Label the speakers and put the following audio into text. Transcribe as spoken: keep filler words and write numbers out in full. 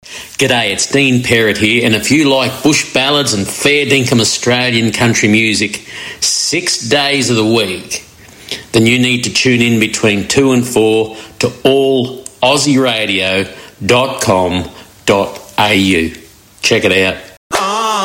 Speaker 1: G'day, it's Dean Perrott here, and if you like bush ballads and fair dinkum Australian country music six days of the week, then you need to tune in between two and four to all aussie radio dot com dot a u. Check it out.